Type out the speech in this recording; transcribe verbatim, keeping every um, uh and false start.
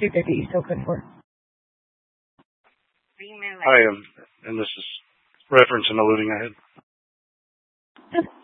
two fifty you still good for. Hi, um, and this is reference and alluding ahead.